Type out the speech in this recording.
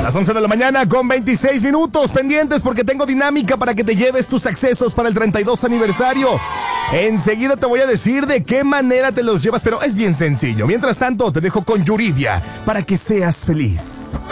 Las 11 de la mañana con 26 minutos. Pendientes porque tengo dinámica para que te lleves tus accesos para el 32 aniversario. Enseguida te voy a decir de qué manera te los llevas, pero es bien sencillo. Mientras tanto, te dejo con Yuridia para que seas feliz.